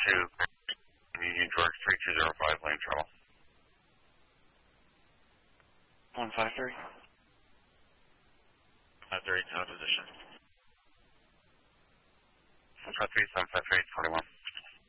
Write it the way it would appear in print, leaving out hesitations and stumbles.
Union George 3205, lane trouble. 153. 538, position. 153, 753, 41.